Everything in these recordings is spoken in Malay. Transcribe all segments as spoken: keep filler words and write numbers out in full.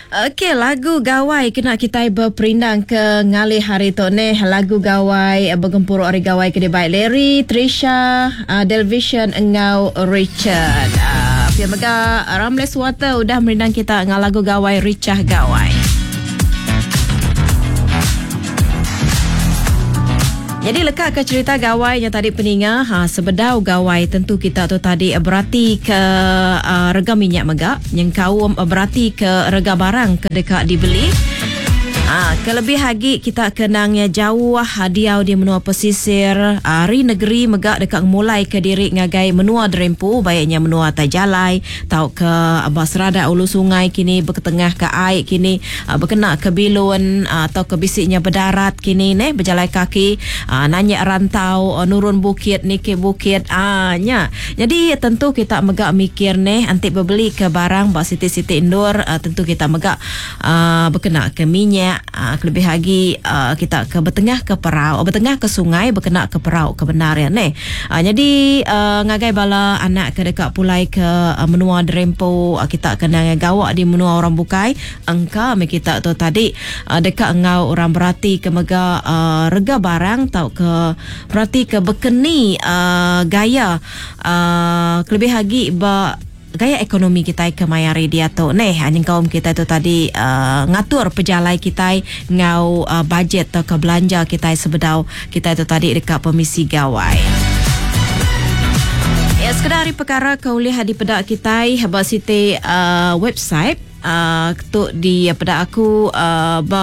Okey, lagu Gawai kena kita berperindang ke ngalih hari tu ni. Lagu Gawai bergempur ori Gawai ke baik Larry, Trisha, uh, Delvision, engau Richard. Uh, Pia mega Ramles Water udah merindang kita dengan lagu Gawai Richah Gawai. Jadi lekat ke cerita Gawai yang tadi peninga, ha, sebedau Gawai tentu kita tu tadi berarti ke uh, rega minyak megak, yang kaum berarti ke rega barang ke dekat dibeli. Ah, kelebih lagi kita kenangnya jauh hadiah di menua pesisir hari negeri megak dekat mulai ke diri ngagai menua Drempu, baiknya menua Tajalai tau ke Basrada Ulu Sungai kini berketengah ke air kini uh, berkena ke Bilun uh, atau ke bisiknya berdarat kini ne berjalan kaki uh, nanya rantau uh, nurun bukit ni ke bukit ah nya. Jadi tentu kita megak mikir ne antik berbeli ke barang bak siti-siti indoor uh, tentu kita megak uh, berkena ke minyak. Uh, lebih lagi uh, kita ke bertengah ke perau, bertengah ke sungai berkena ke perau kebenaran ni. Uh, jadi uh, ngagai bala anak ke dekat pulai ke uh, menua Drempu, uh, kita kena gawak di menua orang bukai. Engka me kita tu tadi uh, dekat engau orang berarti ke mega uh, rega barang tau ke berarti ke berkeni uh, gaya uh, lebih lagi ba gaya ekonomi kita ke mayari dia tu neh anjing kaum kita tu tadi uh, ngatur pejalai kita ngau uh, bajet atau ke belanja kita sebedau kita tu tadi dekat Permisi Gawai. Ya sekedar perkara kauliah di pedak kita habaq siti uh, website uh, tu di pedak aku uh, ba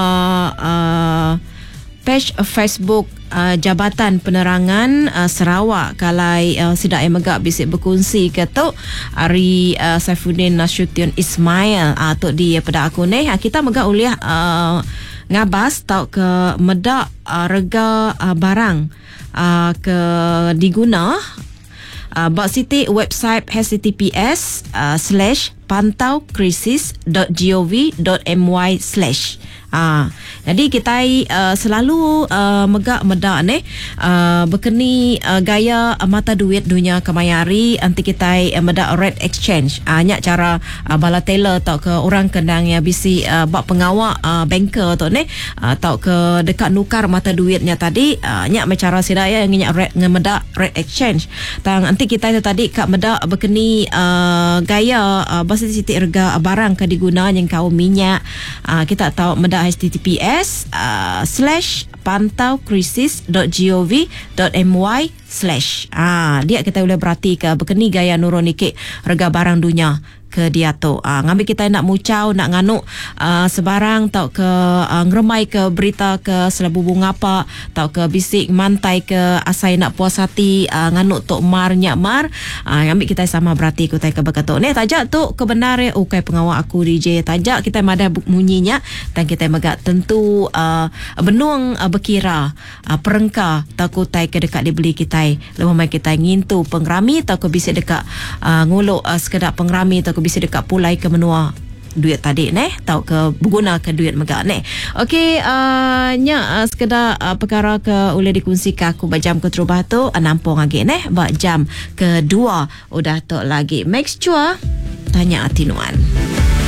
uh, page Facebook uh, Jabatan Penerangan uh, Sarawak kalai uh, sidak yang megak bisik berkongsi ke tu Ari uh, Saifuddin Nasution Ismail uh, tu di pada aku ni uh, kita megak uliah uh, ngabas tau ke medak uh, rega uh, barang uh, ke diguna uh, bak siti website h t t p s uh, slash pantaukrisis dot gov dot my slash Ah, jadi kita uh, selalu uh, megak medak ni uh, berkeni uh, gaya uh, mata duit dunia kemayari anti kita uh, medak rate exchange. Ah, nyak cara uh, bala teller tau ke orang kendang yang bisi uh, bak pengawak uh, banker tu ni uh, tau ke dekat nukar mata duitnya tadi uh, nyak cara sidaya yang nyak rate ngemedak rate exchange. Tang anti kita tu tadi kak medak berkeni uh, gaya uh, bahasa siti harga uh, barang ke diguna yang kau minyak uh, kita tahu medak h t t p s uh, slash pantaukrisis dot gov dot my slash ah dia kita boleh berarti ke berkeni gaya nurun ikik harga barang dunia ke dia tu uh, ngambil kita nak mucau nak nganuk uh, sebarang tau ke uh, ngeremai ke berita ke selabubung apa tau ke bisik mantai ke asai nak puas hati uh, nganuk tok mar nyak mar uh, ngambil kita sama berarti ku tai ke berkata ni tajak tu kebenaran ukai pengawal aku D J tajak kita mada munyinya dan kita megak tentu uh, benuang uh, berkira uh, perengka tau ku tai ke dekat dibeli kita lebih mai kita ngintu pengrami tau ke bisik dekat uh, nguluk uh, sekedar pengrami tau ke bisa dekat pulai ke menua duit tadi neh tau ke berguna ke duit megak neh. Okey uh, nya uh, sekedar uh, perkara ke boleh dikongsi ke aku bajam ke terubah tu uh, nampung lagi neh bak jam kedua udah tok lagi. Make sure tanya atinuan.